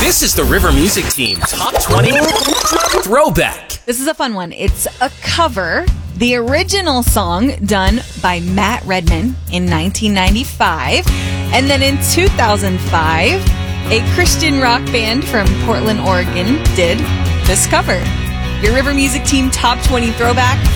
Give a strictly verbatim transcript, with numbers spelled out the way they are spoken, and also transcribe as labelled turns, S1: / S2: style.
S1: This is the River Music Team Top twenty Throwback.
S2: This is a fun one. It's a cover. The original song done by Matt Redman in nineteen ninety-five. And then in two thousand five, a Christian rock band from Portland, Oregon did this cover. Your River Music Team Top twenty Throwback